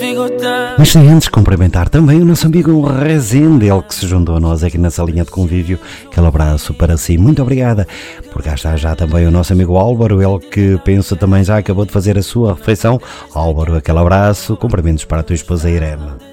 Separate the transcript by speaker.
Speaker 1: Mas sem antes cumprimentar também o nosso amigo Rezende, ele que se juntou a nós aqui nessa linha de convívio. Aquele abraço para si, muito obrigada. Por cá está já também o nosso amigo Álvaro, ele que penso também já acabou de fazer a sua refeição. Álvaro, aquele abraço, cumprimentos para a tua esposa Irene.